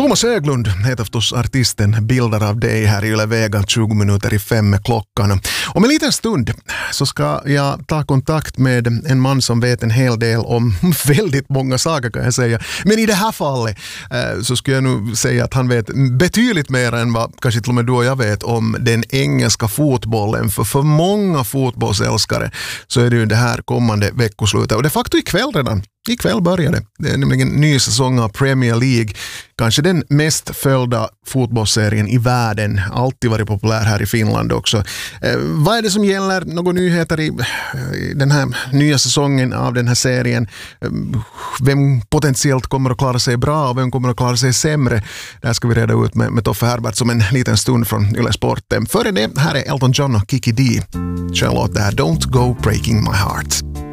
Thomas Höglund heter förstås artisten, Bilder av dig här i Yle Vega 20 minuter i 5 klockan. Om en liten stund så ska jag ta kontakt med en man som vet en hel del om väldigt många saker kan jag säga. Men i det här fallet så skulle jag nu säga att han vet betydligt mer än vad kanske till och med du och jag vet om den engelska fotbollen. För många fotbollsälskare så är det ju det här kommande veckoslutet. Och de facto ikväll redan. Ikväll började. Det är nämligen en ny säsong av Premier League. Kanske den mest följda fotbollsserien i världen. Alltid varit populär här i Finland också. Vad är det som gäller? Några nyheter i den här nya säsongen av den här serien? Vem potentiellt kommer att klara sig bra och vem kommer att klara sig sämre? Det här ska vi reda ut med Toffe Herbert som en liten stund från Yle Sporten. Före det, här är Elton John och Kiki D. Kör låt där Don't Go Breaking My Heart.